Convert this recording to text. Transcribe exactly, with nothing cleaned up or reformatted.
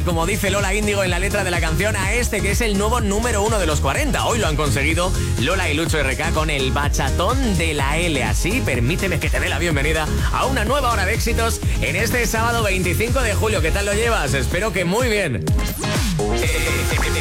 como dice Lola Índigo en la letra de la canción, a este que es el nuevo número uno de los cuarenta. Hoy lo han conseguido Lola y Lucho R K con el bachatón de la L. Así, permíteme que te dé la bienvenida a una nueva hora de éxitos en este sábado veinticinco de julio. ¿Qué tal lo llevas? Espero que muy bien.